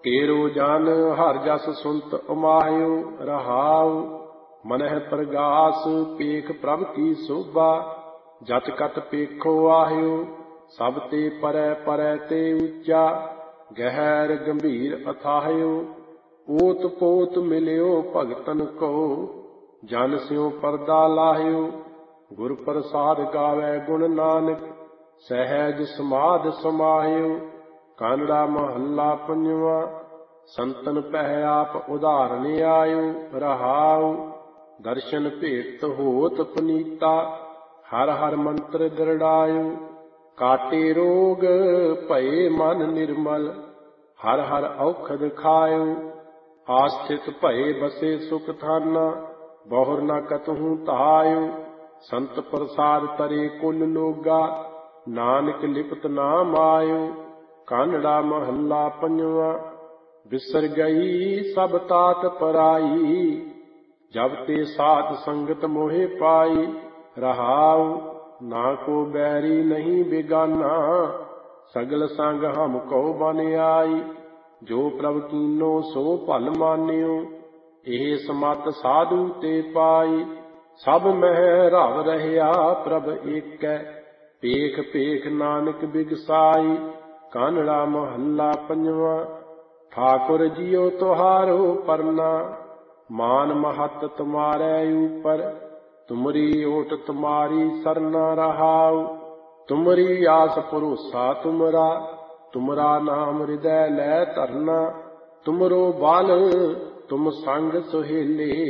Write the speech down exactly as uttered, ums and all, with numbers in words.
तेरो जान हर जस सुनत उमाह्यो रहाउ। मनह प्रगास पेख प्रभ की शोभा, जत कत पेखो आह्यो सब ते परै परै ते ऊंचा। गहर गंभीर अथाह्यो ओत पोत मिल्यो भगतन को, जन स्यों परदा लाह्यो। गुर प्रसाद गावै गुण नानक, सहज समाध समाह्यो। कानड़ा महला पंजवा। संतन पह आप उदाहरण आयो रहाउ। दर्शन भेट होत पुनीता, हर हर मंत्र दृढ़ायो। काटे रोग भये मन निर्मल, हर हर औखद खायो। आस्थित भये बसे सुख थाना, बहुर न कतहु तहायो। संत प्रसाद तरे कुल लोगा, नानक लिपत नाम आयो। कानड़ा महला पंजवा। बिसर गई सब तात पराई, जब ते साथ संगत मोहे पाई। रहाउ ना को बैरी नहीं बेगाना, सगल संग हम कहो बन आई। जो प्रभ कीनो सो भल मान्यो, एह समत साधु ते पाई। सब मह रव रहया प्रभ एकै, पेख पेख नानक बिगसाई। कानड़ा महला पंजवा। ठाकुर जियो तुहारो परना, मान महत तुम्हारे ऊपर। तुमरी ओट तुम्हारी सरना रहाउ। तुमरी आस भरोसा तुमरा, तुमरा नाम हृदय लै धरना। तुमरो बल तुम संग सुहेले,